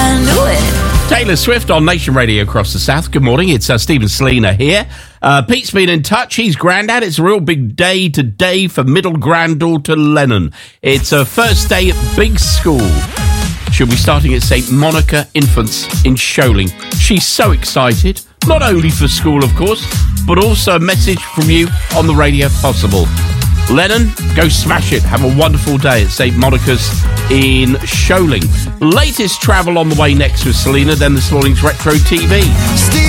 and do it. Taylor Swift on Nation Radio across the South. Good morning, it's Stephen Selena here. Pete's been in touch, he's granddad. It's a real big day today for middle granddaughter Lennon. It's her first day at big school. She'll be starting at St. Monica Infants in Sholing. She's so excited, not only for school of course, but also a message from you on the radio possible. Lennon, go smash it. Have a wonderful day at St. Monica's in Sholing. Latest travel on the way next with Selena, then this morning's Retro TV.